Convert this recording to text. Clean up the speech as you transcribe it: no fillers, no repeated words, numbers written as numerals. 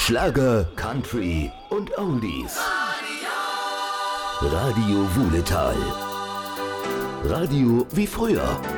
Schlager, Country und Oldies. Radio Wuhletal. Radio wie früher.